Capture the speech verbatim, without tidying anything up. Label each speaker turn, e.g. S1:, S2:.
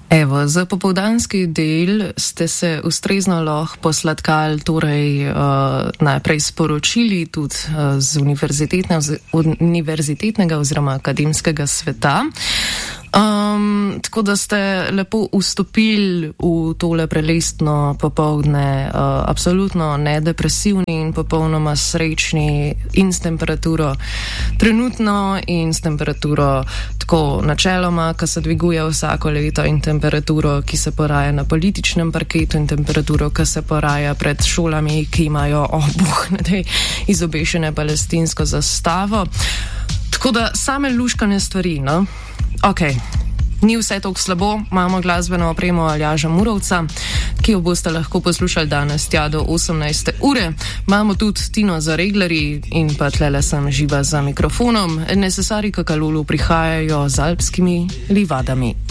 S1: Evo, za popoldanski del ste se ustrezno lahko posladkali, torej uh, najprej sporočili tudi uh, z univerzitetne, univerzitetnega oziroma akademskega sveta. Um, tako da ste lepo vstopili v tole prelestno popoldne, uh, absolutno nedepresivni in popolnoma srečni in s temperaturo trenutno in s temperaturo tako načeloma, ki se dviguje vsako leto, in temperaturo, ki se poraja na političnem parketu, in temperaturo, ki se poraja pred šolami, ki imajo obuh na tej izobešene palestinsko zastavo. Tako da same luškane stvari, no? Ok, ni vse tako slabo, imamo glasbeno opremo Aljaža Murovca, ki jo boste lahko poslušali danes tja do osemnajste ure. Imamo tudi Tino za reglerji in pa tlele sem živa za mikrofonom. Necesari Kakalulu prihajajo z alpskimi livadami.